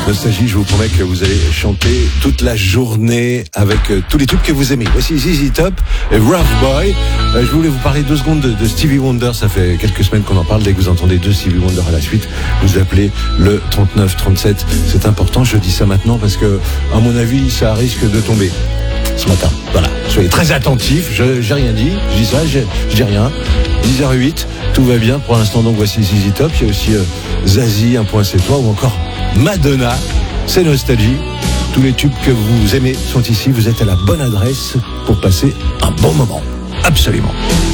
Nostalgie, je vous promets que vous allez chanter toute la journée avec tous les tubes que vous aimez. Voici ZZ Top et Rough Boy. Je voulais vous parler 2 secondes de Stevie Wonder. Ça fait quelques semaines qu'on en parle. Dès que vous entendez 2 Stevie Wonder à la suite, vous appelez le 3937. C'est important, je dis ça maintenant parce que, à mon avis, ça risque de tomber ce matin. Voilà, soyez très attentifs. J'ai rien dit, je dis ça, je dis rien. 10h08, tout va bien pour l'instant. Donc voici ZZ Top. Il y a aussi Zazie, Un point c'est toi, ou encore Madonna. C'est Nostalgie. Tous les tubes que vous aimez sont ici. Vous êtes à la bonne adresse pour passer un bon moment. Absolument.